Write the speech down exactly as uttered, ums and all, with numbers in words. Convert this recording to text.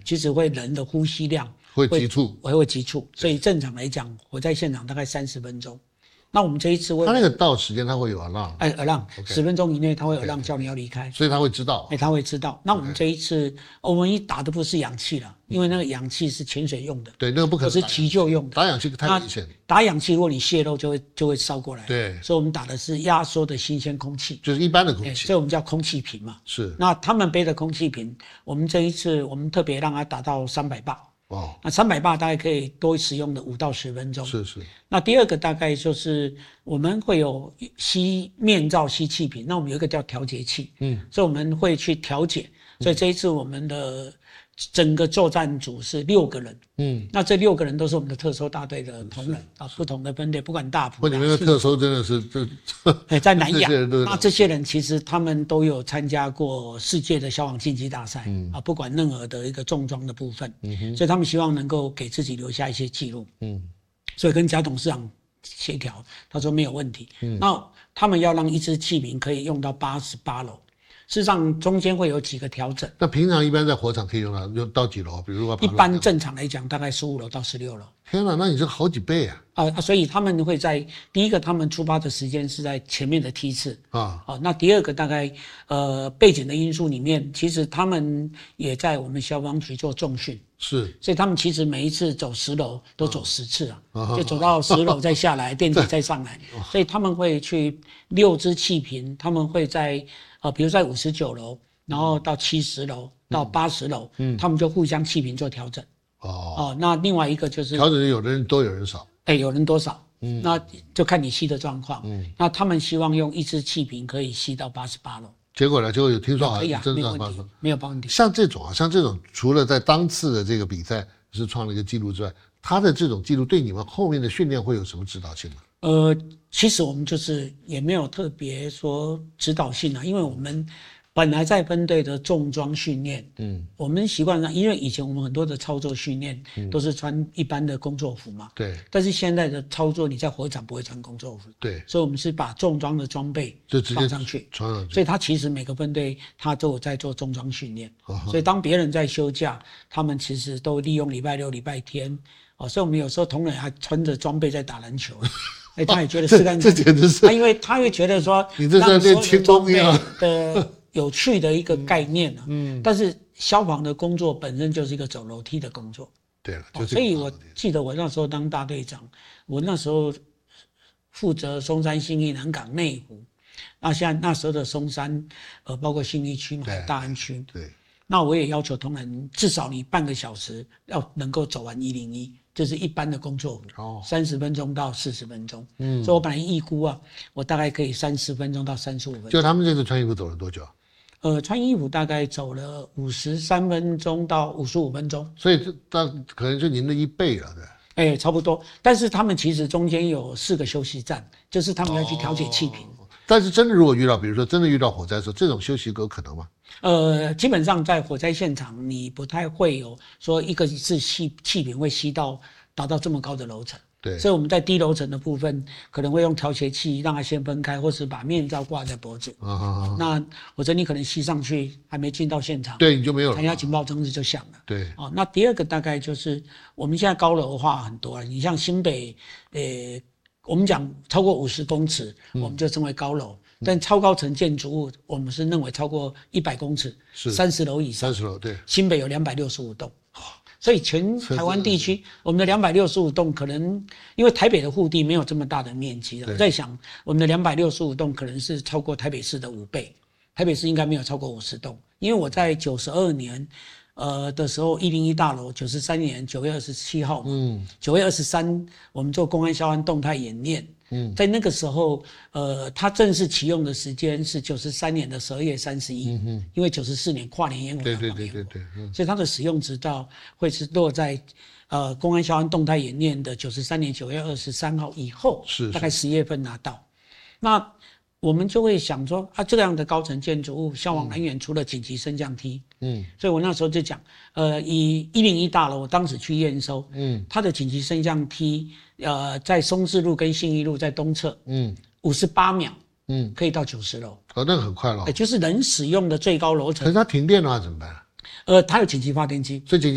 其实会人的呼吸量会急促， 会会急促，所以正常来讲，火灾现场大概三十分钟。那我们这一次， 他那个到时间他会有 alarm， 哎 alarm， 十分钟以内他会有 alarm 叫你要离开， 所以他会知道， 哎，他会知道。那我们这一次，我们一打的不是氧气了，因为那个氧气是潜水用的， 对，那个不可能是急救用的， 打氧气太危险。 打氧气如果你泄漏就会就会烧过来， 对， 所以我们打的是压缩的新鲜空气， 就是一般的空气， 所以我们叫空气瓶嘛。 是。 那他们背的空气瓶，我们这一次我们特别让它达到三百巴。 哦， 那三百巴大概可以多使用的五到十分钟。 是是。 那第二个大概就是我们会有吸面罩吸气瓶，那我们有一个叫调节器，嗯，所以我们会去调节。所以这一次我们的整个作战组是六个人，嗯，那这六个人都是我们的特搜大队的同仁啊，不同的分队，不管大埔。 不，你们的特搜真的是这， 哎，在南亚，那这些人其实他们都有参加过世界的消防竞技大赛，嗯啊，不管任何的一个重装的部分，嗯哼，所以他们希望能够给自己留下一些记录，嗯，所以跟贾董事长协调，他说没有问题，嗯，那他们要让一支气瓶可以用到八十八楼。事实上，中间会有几个调整。 那平常一般在火场可以用到用到几楼？比如说一般正常来讲，大概十五楼到十六楼。 天哪，那你这好几倍啊！ 啊，所以他们会在第一个，他们出发的时间是在前面的梯次啊。 哦，那第二个大概呃背景的因素里面，其实他们也在我们消防局做重训。 是， 所以他们其实每一次走十楼都走十次啊，啊就走到十楼再下来，电梯再上来，所以他们会去六支气瓶，他们会在呃，比如在五十九楼，然后到七十楼到八十楼，嗯，他们就互相气瓶做调整。哦哦，那另外一个就是调整，有的人多，有人少， 哎、欸，有人多少，嗯，那就看你吸的状况，嗯，那他们希望用一支气瓶可以吸到八十八楼。 结果呢，就有听说好像真的发生，没有问题。 像这种啊，像这种，除了在当次的这个比赛是创了一个记录之外，他的这种记录对你们后面的训练会有什么指导性吗？ 呃，其实我们就是也没有特别说指导性啊，因为我们本来在分队的重装训练，嗯，我们习惯上，因为以前我们很多的操作训练都是穿一般的工作服嘛， 对、嗯。 但是现在的操作，你在火场不会穿工作服， 对。 所以我们是把重装的装备放上去， 穿上去。 所以他其实每个分队他都有在做重装训练，所以当别人在休假，他们其实都利用礼拜六、礼拜天，哦，所以我们有时候同仁还穿着装备在打篮球。哎，他也觉得是干这简直是他，因为他会觉得说， 你这是练轻功一样的有趣的一个概念啊。嗯，但是消防的工作本身就是一个走楼梯的工作。 对了，就是、 哦。所以我记得我那时候当大队长，我那时候负责松山、信义、南港、内湖。那现在那时候的松山，呃，包括信义区、还有大安区。 对。 那我也要求同仁，至少你半个小时要能够走完一零一。就是一般的工作服，哦，三十分钟到四十分钟，嗯，所以我本来预估啊，我大概可以三十分钟到三十五分钟。 就他们这次穿衣服走了多久？ 呃，穿衣服大概走了五十三分钟到五十五分钟， 所以这大可能就您的一倍了，对。 哎、欸，差不多。但是他们其实中间有四个休息站，就是他们要去调节气瓶。 哦，但是真的如果遇到，比如说真的遇到火灾的时候，这种休息有可能吗？ 呃，基本上在火灾现场，你不太会有说一个是气气瓶会吸到达到这么高的楼层。 对， 所以我们在低楼层的部分可能会用调节器让它先分开，或是把面罩挂在脖子。啊啊啊！那或者你可能吸上去还没进到现场， 对，你就没有了。 弹压警报装置就响了。 对。 哦，那第二个大概就是我们现在高楼化很多了，你像新北，呃，我们讲超过五十公尺，我们就称为高楼。嗯，但超高层建筑物，我们是认为超过一百公尺，是三十楼以上。 三十楼，对。 新北有两百六十五栋，所以全台湾地区，我们的两百六十五栋可能，因为台北的户地没有这么大的面积了，我在想，我们的两百六十五栋可能是超过台北市的五倍，台北市应该没有超过五十栋，因为我在九十二年。呃的时候，一零一大楼九十三年九月二十七号，嗯，九月二十三，我们做公安消防动态演练，嗯，在那个时候，呃，它正式启用的时间是九十三年的十二月三十一，嗯，因为九十四年跨年烟火，对对对对对， 嗯，所以它的使用执照会是落在呃公安消防动态演练的九十三年九月二十三号以后， 是大概十月份拿到，那。我们就会想说啊，这样的高层建筑物，消防人员除了紧急升降梯，嗯，所以我那时候就讲，呃，以一零一大楼，我当时去验收，嗯，它的紧急升降梯，呃，在松志路跟信义路在东侧，嗯，五十八秒，嗯，可以到九十楼， 哦，那很快了， 欸，就是人使用的最高楼层。 可是它停电的话怎么办？ 呃，它有紧急发电机， 所以紧急。